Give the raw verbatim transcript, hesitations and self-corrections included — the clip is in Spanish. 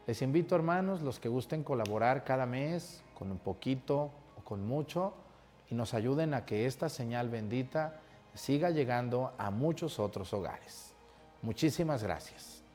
Les invito, hermanos, los que gusten colaborar cada mes con un poquito o con mucho y nos ayuden a que esta señal bendita siga llegando a muchos otros hogares. Muchísimas gracias.